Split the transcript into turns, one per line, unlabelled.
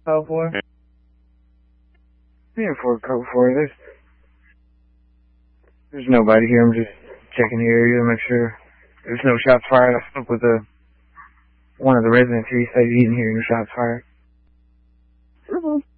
Code 4?
Yeah, for code 4. There's nobody here. I'm just checking the area to make sure there's no shots fired. I spoke with one of the residents here. He said he didn't hear any shots fired.
Mm-hmm.